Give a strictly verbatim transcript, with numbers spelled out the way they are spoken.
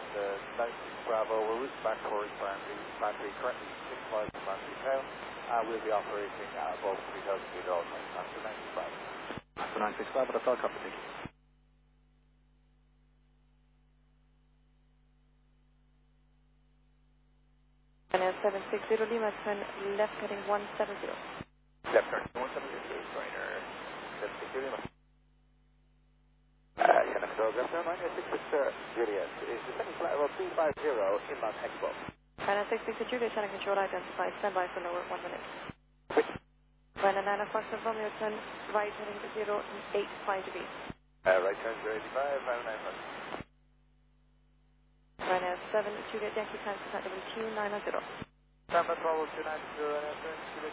after nine six Bravo, we're routing back towards Barnsley, Barnsley currently six miles from Barnsley Town. Uh, we'll be operating uh, above three thousand feet all time after nine six Bravo. After nine six Bravo, that's all copy, thank you. Ryanair seven six zero Lima, turn left heading one seven zero. Left turn one seven zero, Ryanair seven six zero Lima. Uh, Kenneth Dog, left turn Ryanair six six uh, Juliet is descending flight level three five zero, inbound Expo. Ryanair six six zero Juliet, channel control identified, standby for lower one minute. Ryanair nine Foxtrot Romeo, turn right heading zero eight five degrees. Uh, right turn zero eight five, Ryanair nine Fox. Ryanair seven Juliet Yankee, time contact W two nine zero. San Bravo two nine zero, Ryanair seven Juliet.